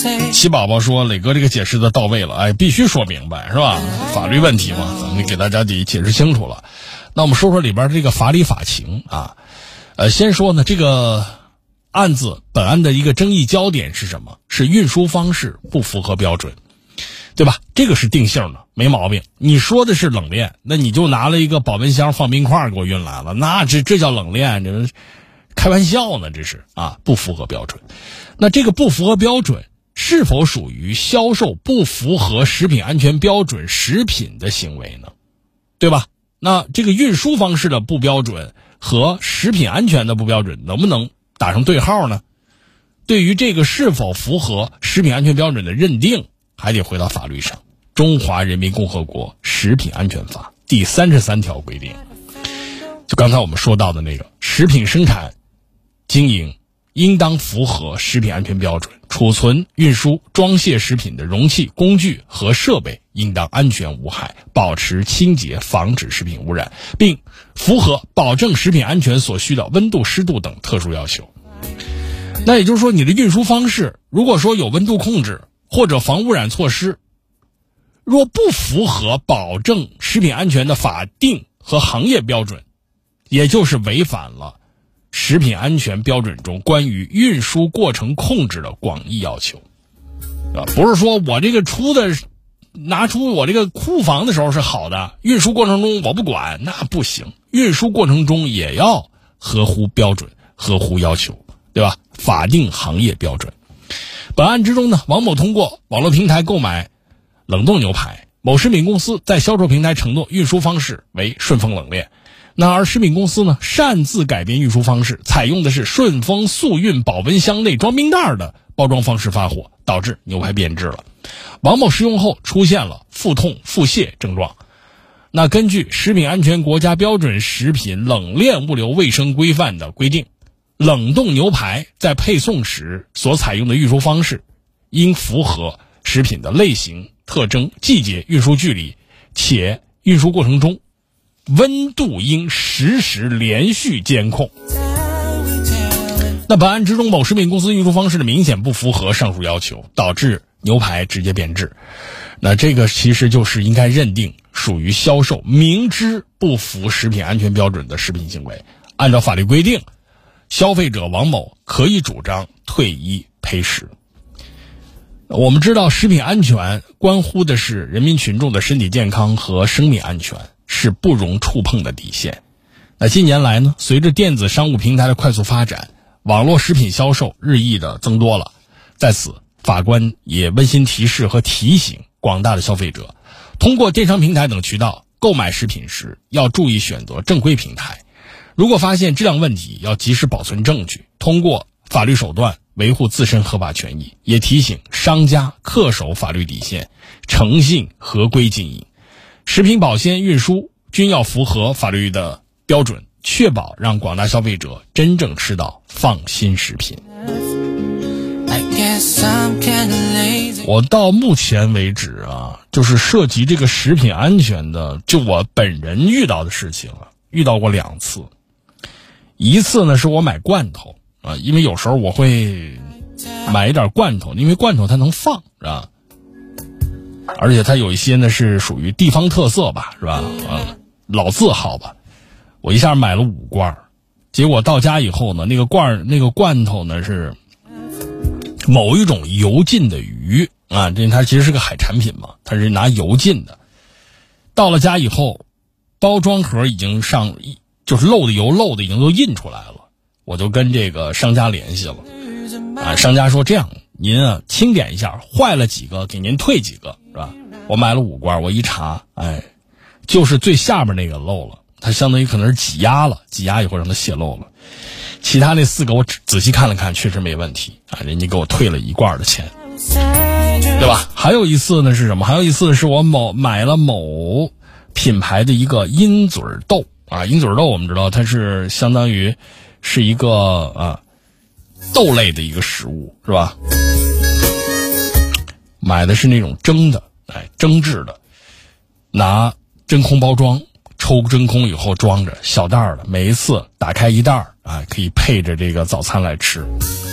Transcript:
七宝宝说磊哥这个解释的到位了，哎，必须说明白是吧？法律问题嘛，咱们给大家得解释清楚了。那我们说说里边这个法理法情啊。先说呢，这个本案的一个争议焦点是什么？是运输方式不符合标准，对吧？这个是定性的，没毛病。你说的是冷链，那你就拿了一个保温箱放冰块给我运来了，那这叫冷链，这开玩笑呢，这是啊，不符合标准。那这个不符合标准是否属于销售不符合食品安全标准食品的行为呢？对吧？那这个运输方式的不标准和食品安全的不标准能不能打上对号呢？对于这个是否符合食品安全标准的认定，还得回到法律上。中华人民共和国食品安全法第33条规定，就刚才我们说到的那个食品生产经营应当符合食品安全标准，储存、运输、装卸食品的容器、工具和设备应当安全无害，保持清洁，防止食品污染，并符合保证食品安全所需的温度、湿度等特殊要求。那也就是说，你的运输方式如果说有温度控制或者防污染措施，若不符合保证食品安全的法定和行业标准，也就是违反了食品安全标准中关于运输过程控制的广义要求。不是说我这个拿出我这个库房的时候是好的，运输过程中我不管，那不行。运输过程中也要合乎标准，合乎要求，对吧？法定行业标准。本案之中呢，王某通过网络平台购买冷冻牛排，某食品公司在销售平台承诺运输方式为顺丰冷链，那而食品公司呢擅自改变运输方式，采用的是顺丰速运保温箱内装冰袋的包装方式发货，导致牛排变质了。王某食用后出现了腹痛、腹泻症状。那根据食品安全国家标准食品冷链物流卫生规范的规定，冷冻牛排在配送时所采用的运输方式应符合食品的类型、特征、季节、运输距离，且运输过程中温度应实时连续监控。那本案之中，某食品公司运输方式的明显不符合上述要求，导致牛排直接变质。那这个其实就是应该认定属于销售明知不符食品安全标准的食品行为。按照法律规定，消费者王某可以主张退一赔十。我们知道，食品安全关乎的是人民群众的身体健康和生命安全，是不容触碰的底线。那近年来呢，随着电子商务平台的快速发展，网络食品销售日益的增多了。在此，法官也温馨提示和提醒广大的消费者，通过电商平台等渠道购买食品时，要注意选择正规平台。如果发现质量问题，要及时保存证据，通过法律手段维护自身合法权益。也提醒商家恪守法律底线，诚信合规经营。食品保鲜运输均要符合法律的标准，确保让广大消费者真正吃到放心食品。我到目前为止啊，就是涉及这个食品安全的，就我本人遇到的事情啊，遇到过2次。一次呢是我买罐头啊，因为有时候我会买一点罐头，因为罐头它能放，是吧？而且它有一些呢是属于地方特色吧，是吧？老字号吧。我一下买了5罐，结果到家以后呢，那个罐头呢是某一种油浸的鱼啊，这它其实是个海产品嘛，它是拿油浸的。到了家以后，包装盒已经就是漏的已经都印出来了，我就跟这个商家联系了啊，商家说这样，您啊清点一下，坏了几个给您退几个，是吧？我买了5罐，我一查，就是最下边那个漏了，它相当于可能是挤压以后让它泄漏了。其他那4个我仔细看了看，确实没问题啊，人家给我退了1罐的钱，对吧？还有一次呢是什么？还有一次是我买了某品牌的一个鹰嘴豆啊，鹰嘴豆我们知道它是相当于是一个豆类的一个食物，是吧？买的是那种蒸制的，拿真空包装，抽真空以后装着小袋的，每一次打开一袋可以配着这个早餐来吃。